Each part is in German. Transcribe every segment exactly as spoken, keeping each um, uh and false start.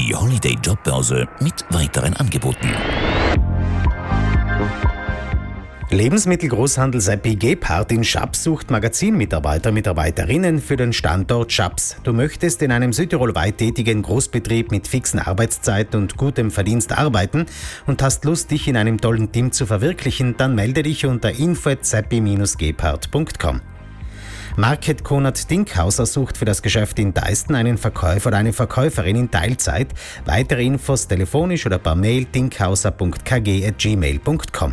die Holiday Jobbörse mit weiteren Angeboten. Lebensmittelgroßhandel Seppi Gebhardt in Schaps sucht Magazinmitarbeiter, Mitarbeiterinnen für den Standort Schaps. Du möchtest in einem südtirolweit tätigen Großbetrieb mit fixen Arbeitszeiten und gutem Verdienst arbeiten und hast Lust, dich in einem tollen Team zu verwirklichen, dann melde dich unter info at seppi dash gebhardt punkt com. Market Konrad Dinkhauser sucht für das Geschäft in Deisten einen Verkäufer oder eine Verkäuferin in Teilzeit. Weitere Infos telefonisch oder per Mail dinkhauser punkt k g at gmail punkt com.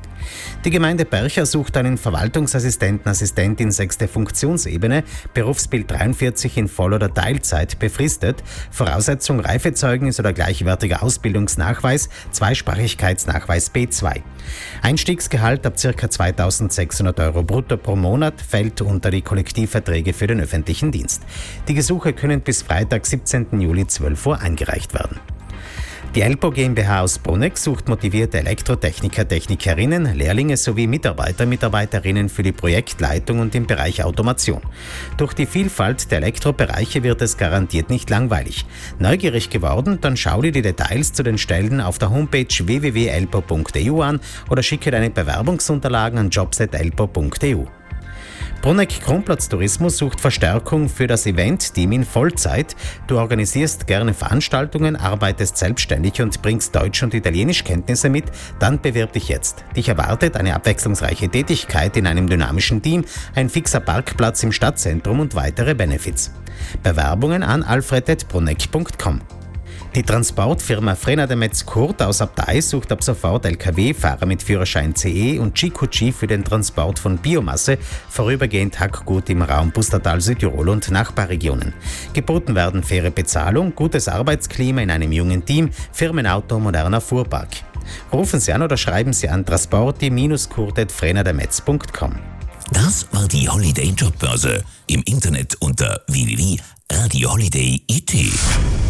Die Gemeinde Bercher sucht einen Verwaltungsassistenten, Assistentin sechste Funktionsebene, Berufsbild dreiundvierzig in Voll- oder Teilzeit befristet, Voraussetzung Reifezeugnis oder gleichwertiger Ausbildungsnachweis, Zweisprachigkeitsnachweis B zwei. Einstiegsgehalt ab ca. zweitausendsechshundert Euro brutto pro Monat fällt unter die Kollektivverträge für den öffentlichen Dienst. Die Gesuche können bis Freitag, siebzehnten Juli, zwölf Uhr eingereicht werden. Die Elpo GmbH aus Bruneck sucht motivierte Elektrotechniker, Technikerinnen, Lehrlinge sowie Mitarbeiter, Mitarbeiterinnen für die Projektleitung und im Bereich Automation. Durch die Vielfalt der Elektrobereiche wird es garantiert nicht langweilig. Neugierig geworden? Dann schau dir die Details zu den Stellen auf der Homepage w w w punkt elpo punkt e u an oder schicke deine Bewerbungsunterlagen an jobs at elpo punkt e u. Bruneck Kronplatz Tourismus sucht Verstärkung für das Event-Team in Vollzeit. Du organisierst gerne Veranstaltungen, arbeitest selbstständig und bringst Deutsch- und Italienischkenntnisse mit, dann bewirb dich jetzt. Dich erwartet eine abwechslungsreiche Tätigkeit in einem dynamischen Team, ein fixer Parkplatz im Stadtzentrum und weitere Benefits. Bewerbungen an alfred at bruneck punkt com. Die Transportfirma Frenada Metz Kurt aus Abtei sucht ab sofort L K W-Fahrer mit Führerschein C E und G Q G für den Transport von Biomasse, vorübergehend Hackgut im Raum Pustertal, Südtirol und Nachbarregionen. Geboten werden faire Bezahlung, gutes Arbeitsklima in einem jungen Team, Firmenauto, moderner Fuhrpark. Rufen Sie an oder schreiben Sie an transporti dash kurt at frenadametz punkt com. Das war die Holiday Jobbörse. Im Internet unter w w w punkt radio holiday punkt i t.